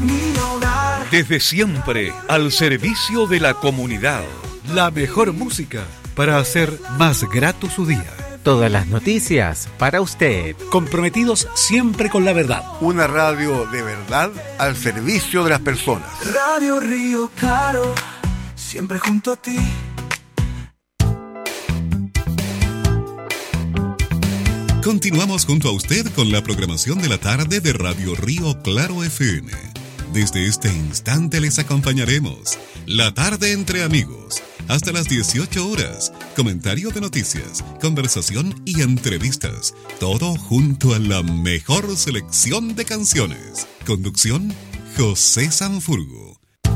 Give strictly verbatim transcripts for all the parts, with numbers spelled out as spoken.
mi hogar. Desde siempre, al servicio de la comunidad. La mejor música para hacer más grato su día. Todas las noticias para usted. Comprometidos siempre con la verdad. Una radio de verdad al servicio de las personas. Radio Río Claro, siempre junto a ti. Continuamos junto a usted con la programación de la tarde de Radio Río Claro F M. Desde este instante les acompañaremos La Tarde entre Amigos hasta las dieciocho horas. Comentario de noticias, conversación y entrevistas. Todo junto a la mejor selección de canciones. Conducción, José Sanfurgo.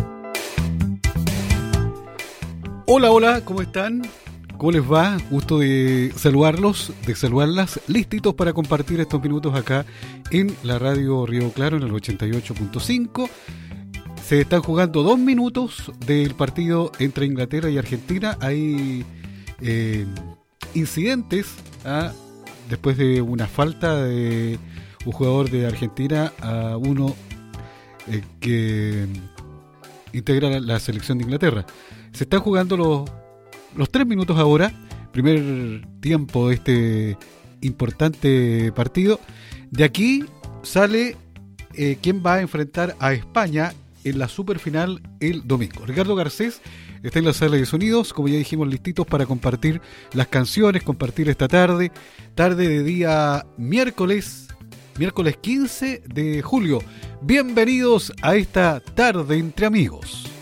Hola, hola, ¿cómo están? ¿Cómo les va? Gusto de saludarlos, de saludarlas, listitos para compartir estos minutos acá en la radio Río Claro en el ochenta y ocho punto cinco. Se están jugando dos minutos del partido entre Inglaterra y Argentina. Hay eh, incidentes ¿ah? después de una falta de un jugador de Argentina a uno eh, que integra la, la selección de Inglaterra. Se están jugando los Los tres minutos ahora, primer tiempo de este importante partido. De aquí sale eh, quien va a enfrentar a España en la superfinal el domingo. Ricardo Garcés está en la sala de sonidos, como ya dijimos, listitos para compartir las canciones, compartir esta tarde, tarde de día miércoles, miércoles quince de julio. Bienvenidos a esta tarde entre amigos.